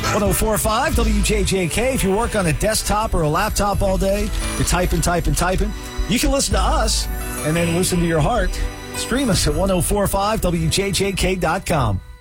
1045 WJJK. If you work on a desktop or a laptop all day, you're typing. You can listen to us and then listen to your heart. Stream us at 1045WJJK.com.